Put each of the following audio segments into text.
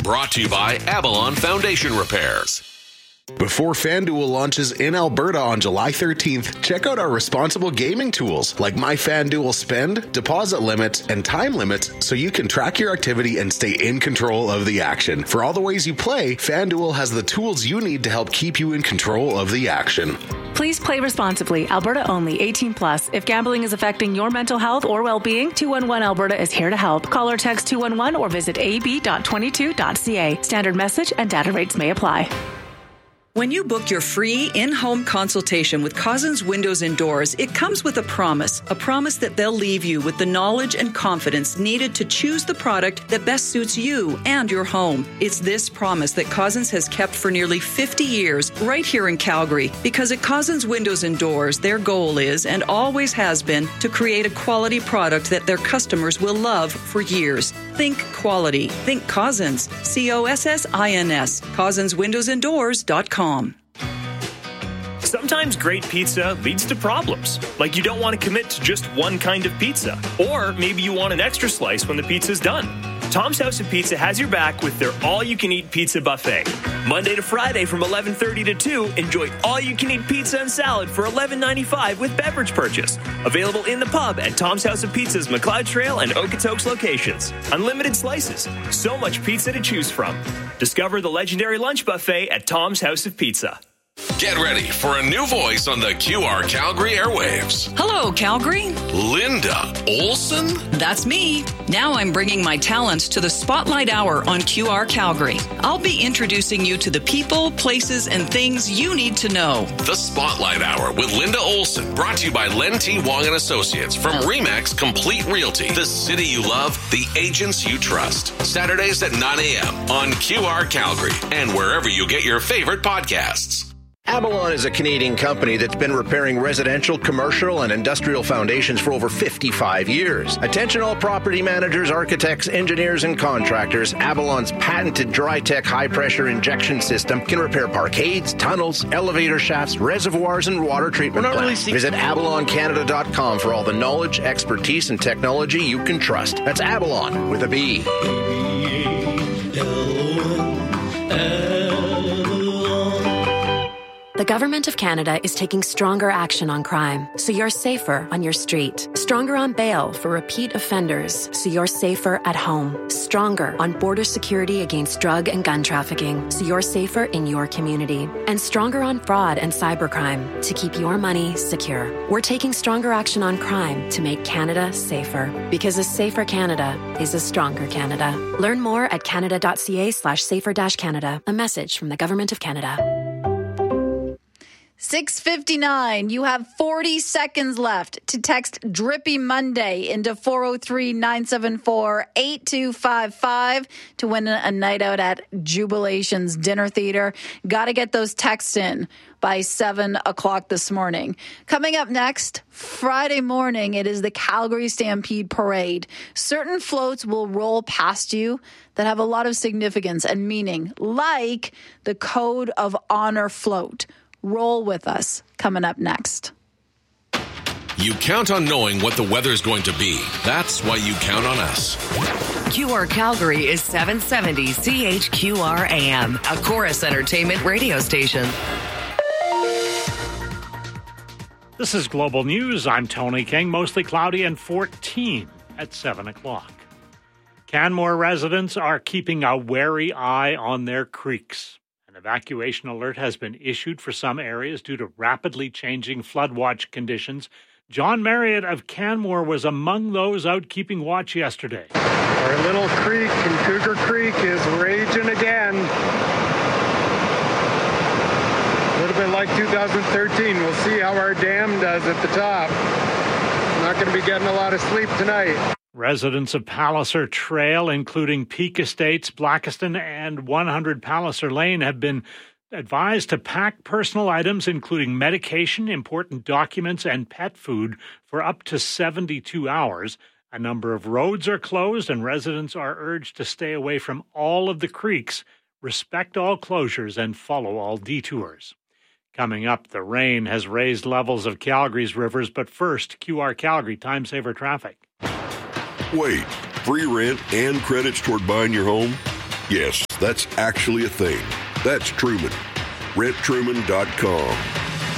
Brought to you by Avalon Foundation Repairs. Before FanDuel launches in Alberta on July 13th, check out our responsible gaming tools like My FanDuel Spend, deposit limits, and time limits so you can track your activity and stay in control of the action. For all the ways you play, FanDuel has the tools you need to help keep you in control of the action. Please play responsibly. Alberta only. 18 plus. If gambling is affecting your mental health or well-being, 211 Alberta is here to help. Call or text 211 or visit ab.22.ca. Standard message and data rates may apply. When you book your free in-home consultation with Cousins Windows and Doors, it comes with a promise that they'll leave you with the knowledge and confidence needed to choose the product that best suits you and your home. It's this promise that Cousins has kept for nearly 50 years right here in Calgary, because at Cousins Windows and Doors, their goal is and always has been to create a quality product that their customers will love for years. Think quality. Think Cousins. COSSINS. CousinsWindowsandDoors.com. Sometimes great pizza leads to problems, like you don't want to commit to just one kind of pizza, or maybe you want an extra slice when the pizza's done. Tom's House of Pizza has your back with their all-you-can-eat pizza buffet. Monday to Friday from 11:30 to 2, enjoy all-you-can-eat pizza and salad for $11.95 with beverage purchase. Available in the pub at Tom's House of Pizza's McLeod Trail and Okotoks locations. Unlimited slices. So much pizza to choose from. Discover the legendary lunch buffet at Tom's House of Pizza. Get ready for a new voice on the QR Calgary airwaves. Hello, Calgary. Linda Olson? That's me. Now I'm bringing my talents to the Spotlight Hour on QR Calgary. I'll be introducing you to the people, places, and things you need to know. The Spotlight Hour with Linda Olson, brought to you by Len T. Wong and Associates from RE/MAX Complete Realty. The city you love, the agents you trust. Saturdays at 9 a.m. on QR Calgary and wherever you get your favorite podcasts. Avalon is a Canadian company that's been repairing residential, commercial, and industrial foundations for over 55 years. Attention all property managers, architects, engineers, and contractors. Avalon's patented DryTech high-pressure injection system can repair parkades, tunnels, elevator shafts, reservoirs, and water treatment plants. Visit AvalonCanada.com for all the knowledge, expertise, and technology you can trust. That's Avalon with a B. The Government of Canada is taking stronger action on crime, so you're safer on your street. Stronger on bail for repeat offenders, so you're safer at home. Stronger on border security against drug and gun trafficking, so you're safer in your community. And stronger on fraud and cybercrime, to keep your money secure. We're taking stronger action on crime to make Canada safer. Because a safer Canada is a stronger Canada. Learn more at canada.ca/safer-Canada. A message from the Government of Canada. 6:59. You have 40 seconds left to text Drippy Monday into 403-974-8255 to win a night out at Jubilations Dinner Theater. Got to get those texts in by 7 o'clock this morning. Coming up next, Friday morning, it is the Calgary Stampede Parade. Certain floats will roll past you that have a lot of significance and meaning, like the Code of Honor float. Roll with us. Coming up next. You count on knowing what the weather's going to be. That's why you count on us. QR Calgary is 770 CHQR AM, a Chorus Entertainment radio station. This is Global News. I'm Tony King. Mostly cloudy and 14 at 7 o'clock. Canmore residents are keeping a wary eye on their creeks. Evacuation alert has been issued for some areas due to rapidly changing flood watch conditions. John Marriott of Canmore was among those out keeping watch yesterday. Our little creek in Cougar Creek is raging again. A little bit like 2013. We'll see how our dam does at the top. Not going to be getting a lot of sleep tonight. Residents of Palliser Trail, including Peak Estates, Blackiston, and 100 Palliser Lane, have been advised to pack personal items, including medication, important documents, and pet food, for up to 72 hours. A number of roads are closed, and residents are urged to stay away from all of the creeks, respect all closures, and follow all detours. Coming up, the rain has raised levels of Calgary's rivers, but first, QR Calgary time-saver traffic. Wait, free rent and credits toward buying your home? Yes, that's actually a thing. That's Truman. RentTruman.com.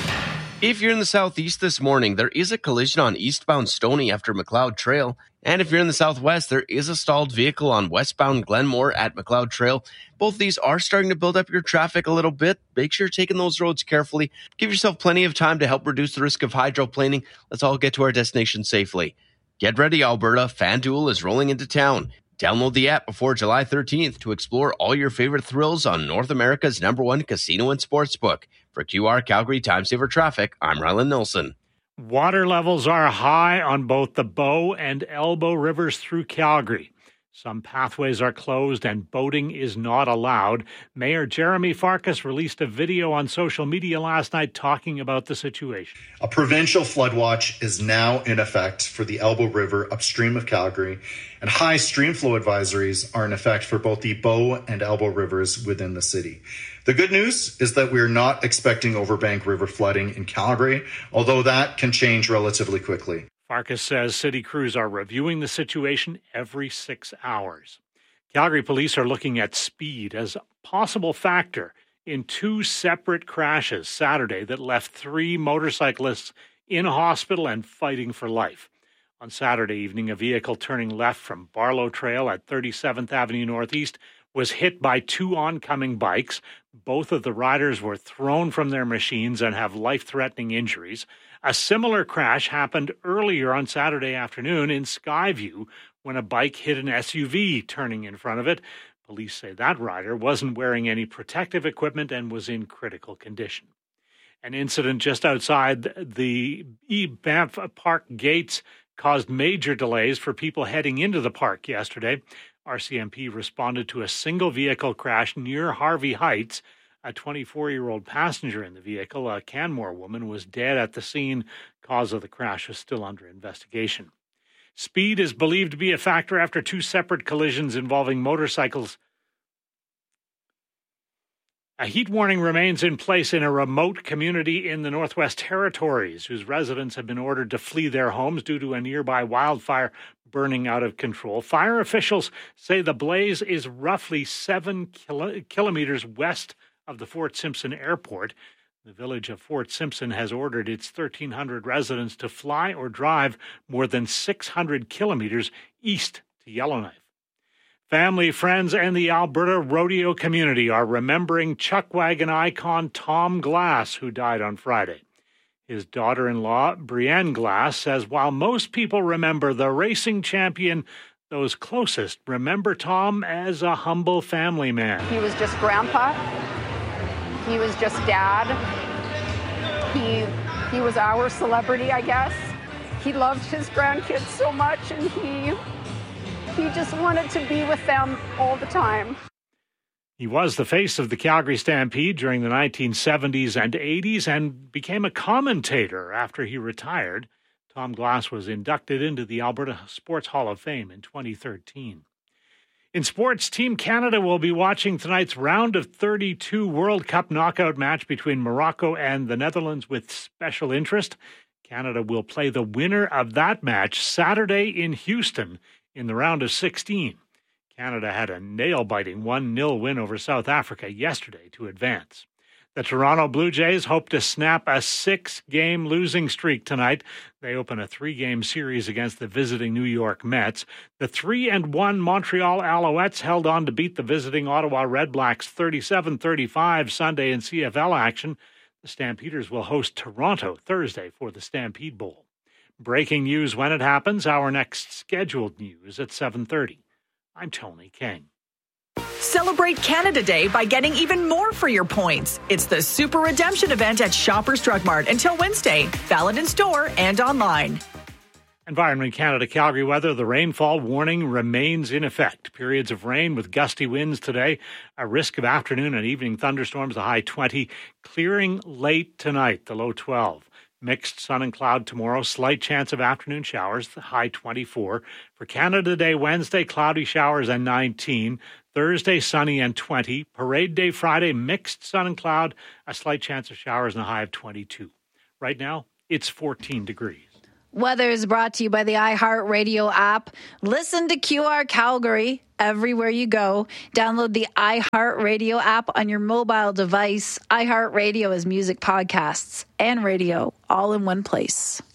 If you're in the southeast this morning, there is a collision on eastbound Stoney after McLeod Trail. And if you're in the southwest, there is a stalled vehicle on westbound Glenmore at McLeod Trail. Both these are starting to build up your traffic a little bit. Make sure you're taking those roads carefully. Give yourself plenty of time to help reduce the risk of hydroplaning. Let's all get to our destination safely. Get ready, Alberta. FanDuel is rolling into town. Download the app before July 13th to explore all your favorite thrills on North America's #1 casino and sportsbook. For QR Calgary Time Saver Traffic, I'm Rylan Nilsson. Water levels are high on both the Bow and Elbow rivers through Calgary. Some pathways are closed and boating is not allowed. Mayor Jeremy Farkas released a video on social media last night talking about the situation. A provincial flood watch is now in effect for the Elbow River upstream of Calgary, and high stream flow advisories are in effect for both the Bow and Elbow rivers within the city. The good news is that we're not expecting overbank river flooding in Calgary, although that can change relatively quickly. Farkas says city crews are reviewing the situation every 6 hours. Calgary police are looking at speed as a possible factor in 2 separate crashes Saturday that left 3 motorcyclists in hospital and fighting for life. On Saturday evening, a vehicle turning left from Barlow Trail at 37th Avenue Northeast was hit by 2 oncoming bikes. Both of the riders were thrown from their machines and have life-threatening injuries. A similar crash happened earlier on Saturday afternoon in Skyview when a bike hit an SUV turning in front of it. Police say that rider wasn't wearing any protective equipment and was in critical condition. An incident just outside the Banff Park gates caused major delays for people heading into the park yesterday. RCMP responded to a single vehicle crash near Harvey Heights. A 24-year-old passenger in the vehicle, a Canmore woman, was dead at the scene. Cause of the crash is still under investigation. Speed is believed to be a factor after 2 separate collisions involving motorcycles. A heat warning remains in place in a remote community in the Northwest Territories, whose residents have been ordered to flee their homes due to a nearby wildfire burning out of control. Fire officials say the blaze is roughly 7 kilometers west of the Fort Simpson Airport. The village of Fort Simpson has ordered its 1,300 residents to fly or drive more than 600 kilometers east to Yellowknife. Family, friends, and the Alberta rodeo community are remembering chuck wagon icon Tom Glass, who died on Friday. His daughter-in-law, Brienne Glass, says while most people remember the racing champion, those closest remember Tom as a humble family man. He was just grandpa. He was just dad. He was our celebrity, I guess. He loved his grandkids so much, and he just wanted to be with them all the time. He was the face of the Calgary Stampede during the 1970s and 80s and became a commentator after he retired. Tom Glass was inducted into the Alberta Sports Hall of Fame in 2013. In sports, Team Canada will be watching tonight's round of 32 World Cup knockout match between Morocco and the Netherlands with special interest. Canada will play the winner of that match Saturday in Houston in the round of 16. Canada had a nail-biting 1-0 win over South Africa yesterday to advance. The Toronto Blue Jays hope to snap a 6-game losing streak tonight. They open a 3-game series against the visiting New York Mets. The 3-1 Montreal Alouettes held on to beat the visiting Ottawa Redblacks 37-35 Sunday in CFL action. The Stampeders will host Toronto Thursday for the Stampede Bowl. Breaking news when it happens. Our next scheduled news at 7:30. I'm Tony King. Celebrate Canada Day by getting even more for your points. It's the Super Redemption event at Shoppers Drug Mart until Wednesday. Valid in store and online. Environment Canada Calgary weather. The rainfall warning remains in effect. Periods of rain with gusty winds today. A risk of afternoon and evening thunderstorms, the high 20. Clearing late tonight, the low 12. Mixed sun and cloud tomorrow. Slight chance of afternoon showers, the high 24. For Canada Day Wednesday, cloudy showers and 19. Thursday, sunny and 20. Parade Day Friday, mixed sun and cloud. A slight chance of showers and a high of 22. Right now, it's 14 degrees. Weather is brought to you by the iHeartRadio app. Listen to QR Calgary everywhere you go. Download the iHeartRadio app on your mobile device. iHeartRadio is music, podcasts, and radio all in one place.